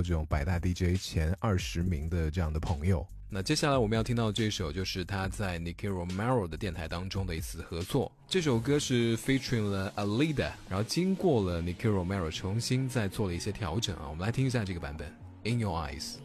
多这种百大 DJ 前20名的这样的朋友。 那接下来我们要听到这首就是他在 Nicky Romero 的电台当中的一次合作，这首歌是 featuring 了 Alida， 然后经过了 Nicky Romero 重新再做了一些调整啊，我们来听一下这个版本 In Your Eyes。